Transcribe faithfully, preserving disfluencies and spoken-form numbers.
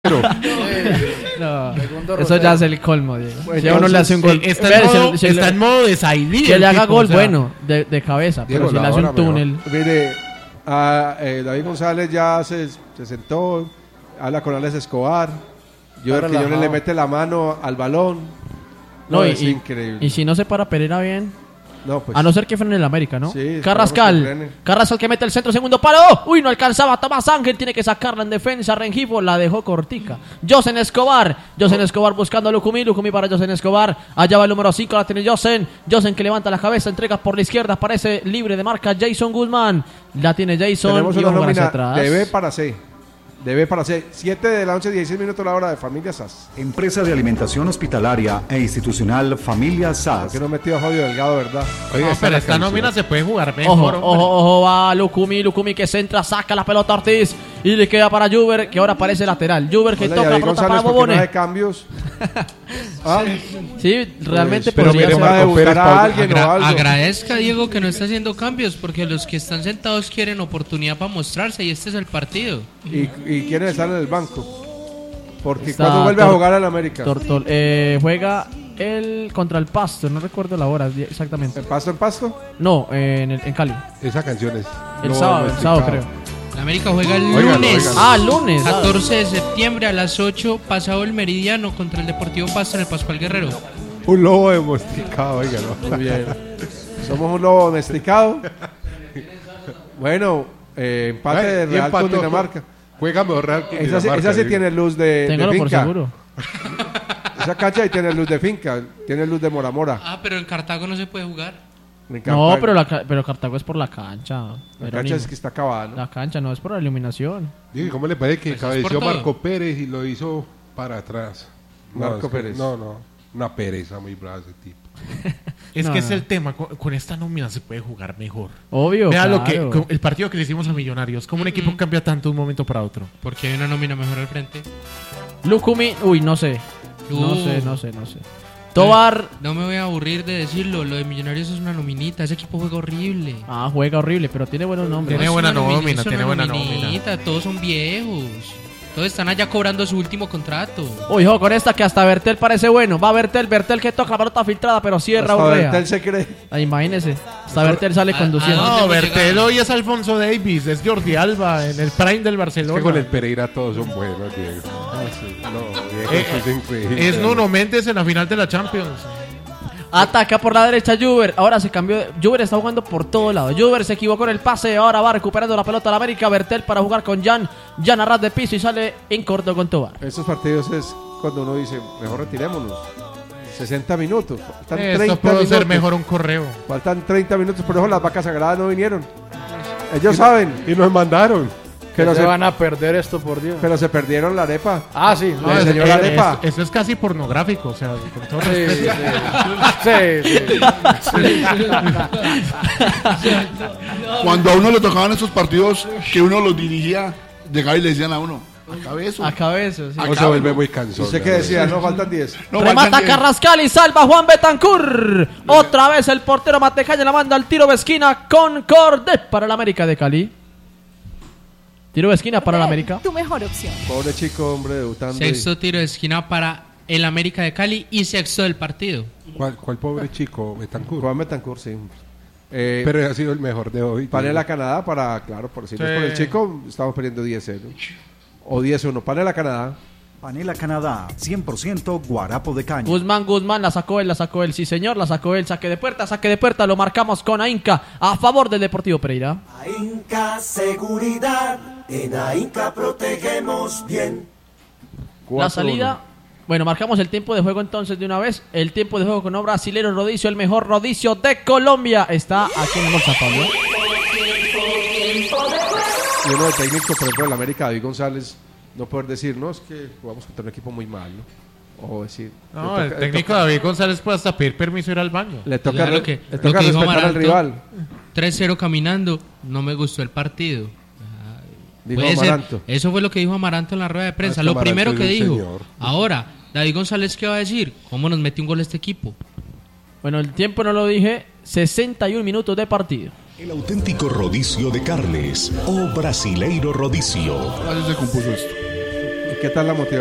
No, eso ya es el colmo, Diego. Pues si a uno le hace un gol, está, en Ve, modo, si, si está le, en modo de Saidí. que le haga tipo, gol, o sea, bueno, de, de cabeza. Diego, pero si le hace un túnel. Mire, a, eh, David González ya se, se sentó, habla con Alex Escobar. Yo creo que yo le mete la mano al balón. No, No, es y, increíble. Y si no se para Pereira bien. No, pues, a no ser que frene el América, ¿no? Sí, Carrascal. Carrascal que mete el centro, segundo palo. Uy, no alcanzaba. Tomás Ángel tiene que sacarla en defensa. Rengifo la dejó cortica. Josen Escobar. Josen Escobar buscando a Lucumí. Lucumí para Josen Escobar. Allá va el número cinco. La tiene Josen. Josen que levanta la cabeza. Entrega por la izquierda. Aparece libre de marca Jason Guzmán. La tiene Jason. Tenemos y una vamos nómina atrás. de B para C. De B para C. siete de la noche, dieciséis minutos la hora de Familia S A S. Empresa de alimentación hospitalaria e institucional Familia S A S. Que no metió a Fabio Delgado, ¿verdad? Oye, no, pero esta nómina se puede jugar mejor. Ojo, ojo, ojo, va Lucumí, Lucumí que centra, saca la pelota a Ortiz y le queda para Juber, que ahora parece lateral. Juber que Hola, toca la pelota para Bobone. No hay cambios. ¿Ah? Sí, realmente pues, podría pero ser. Va a debutar a alguien Agra- o algo. Agradezca, Diego, que no está haciendo cambios, porque los que están sentados quieren oportunidad para mostrarse y este es el partido. Y, y quieren estar en el banco. Porque Está cuando vuelve Tor- a jugar al América. Tor- Tor- eh, juega el contra el Pasto, no recuerdo la hora exactamente. ¿En Pasto en Pasto? No, eh, en, el, en Cali. Esa canción es. El sábado, el sábado creo. La América juega el Óigalo, lunes. óigalo. Ah, lunes. ah. catorce de septiembre a las ocho, pasado el meridiano contra el Deportivo Pasto en el Pascual Guerrero. Un lobo domesticado, óigalo. Muy bien. Somos un lobo domesticado. Bueno, eh, empate Ay, de y Real con empató. Dinamarca. Juega mejor Real que Esa, sí- Dinamarca, esa sí digo. tiene luz de, de Téngalo por finca. seguro. Esa cancha ahí tiene luz de finca. Tiene luz de Mora Mora. Ah, pero en Cartago no se puede jugar. En No, Cartago. pero, la, ca- pero Cartago es por la cancha. La Jerónimo. cancha es que está acabada, ¿no? La cancha no es por la iluminación. Digo, ¿cómo le parece que Pues es por cabeció todo. Marco Pérez y lo hizo para atrás? No, Marco es que- Pérez. No, no. Una pereza muy brava ese tipo. Es No, que es no. el tema. Con, con esta nómina se puede jugar mejor. Obvio. Vea lo que, claro. con el partido que le hicimos a Millonarios. ¿Cómo un equipo cambia tanto de un momento para otro? Porque hay una nómina mejor al frente. Lucumí, uy, no sé. No Uh. sé, no sé, no sé. Tobar. No me voy a aburrir de decirlo. Lo de Millonarios es una nominita. Ese equipo juega horrible. Ah, juega horrible, pero tiene buenos nombres. Tiene Es buena una nomina- nómina, es tiene una buena nominita, Todos son viejos. Todos están allá cobrando su último contrato. Uy, ojo con esta que hasta Bertel parece bueno. Va Bertel, Bertel que toca la pelota filtrada, pero cierra Hasta Urrea. Bertel se cree. Ah, imagínese. Hasta Bertel sale Ah, conduciendo. ah, No, ¿dónde hemos Bertel llegado? hoy es Alfonso Davis, es Jordi Alba en el prime del Es Barcelona. que con el Pereira todos son buenos, Diego. No, Diego, Eh, eso es increíble. Es Nuno Méndez en la final de la Champions. Ataca por la derecha Juber. Ahora se cambió. de- Juber está jugando por todo lado. Juber se equivocó en el pase. Ahora va recuperando la pelota a la América. Bertel para jugar con Jan. Jan a ras de piso y sale en corto con Tobar. Estos partidos es cuando uno dice, mejor retirémonos. sesenta minutos. Faltan Esto treinta puede minutos. ser mejor un correo. Faltan treinta minutos, por eso las vacas sagradas no vinieron. Ellos saben, Y nos mandaron. pero se se, van a perder esto, por Dios. pero se perdieron la arepa. Ah, sí. No, Le es- enseñó Eh, la es- arepa. Eso es casi pornográfico, o sea, con todo sí, respeto. sí, sí, sí. Cuando a uno le tocaban estos partidos que uno los dirigía, llegaba y le decían a uno, acabe eso. A cabeza. sí. O se vuelve muy cansón. ¿Usted qué decía? No, faltan diez. No, Remata faltan diez. Carrascal y salva Juan Betancur. Otra vez el portero Matecaña la manda al tiro de esquina con Cordet para el América de Cali. Tiro de esquina para el América. Tu mejor opción. Pobre chico, hombre, debutando. Sexto tiro de esquina para el América de Cali y sexto del partido. ¿Cuál, cuál pobre chico? Y Betancourt. Juan Betancourt, sí. Eh, Pero ha sido el mejor de hoy. Panela Canadá para, claro, por si no es Sí. por el chico, estamos perdiendo diez cero. O diez uno. Panela Canadá. Panela Canadá, cien por ciento guarapo de caña. Guzmán, Guzmán, la sacó él, la sacó él, sí señor, la sacó él, saque de puerta, saque de puerta, lo marcamos con Ainca a favor del Deportivo Pereira. AINCA Seguridad, en AINCA protegemos bien. La cuatro salida, uno. bueno, marcamos el tiempo de juego entonces de una vez, el tiempo de juego con un brasilero Rodicio, el mejor Rodicio de Colombia, está aquí en el Bolsa Pablo. Y uno de técnico, por ejemplo, en la América, David González, no poder decir, no, es que jugamos contra un equipo muy mal, ¿no? O decir... No, le el toca- le técnico toca- David González puede hasta pedir permiso ir al baño. Le toca, Claro re- que- le lo toca que dijo respetar al Amaranto. rival. tres cero caminando, no me gustó el partido. Dijo Puede ser- Amaranto. eso fue lo que dijo Amaranto en la rueda de prensa. Ah, es que Lo Amaranto primero es que un dijo. señor. Ahora, David González, ¿qué va a decir? ¿Cómo nos metió un gol este equipo? Bueno, el tiempo no lo dije, sesenta y un minutos de partido. El auténtico rodicio de carnes o brasileiro rodicio. Así se compuso esto. qué tal la motivación?